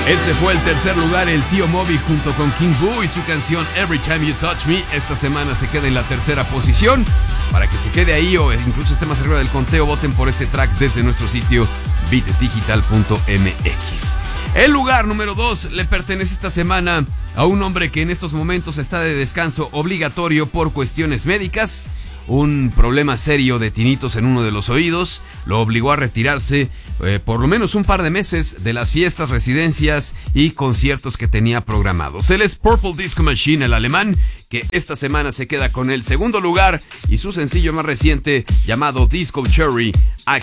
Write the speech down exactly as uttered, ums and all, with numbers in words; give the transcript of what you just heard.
Ese fue el tercer lugar, el Tío Moby junto con King Boo y su canción Every Time You Touch Me. Esta semana se queda en la tercera posición. Para que se quede ahí o incluso esté más arriba del conteo, voten por este track desde nuestro sitio beat digital punto m x. El lugar número dos le pertenece esta semana a un hombre que en estos momentos está de descanso obligatorio por cuestiones médicas. Un problema serio de tinitos en uno de los oídos lo obligó a retirarse eh, por lo menos un par de meses de las fiestas, residencias y conciertos que tenía programados. Él es Purple Disco Machine, el alemán, que esta semana se queda con el segundo lugar y su sencillo más reciente llamado Disco Cherry.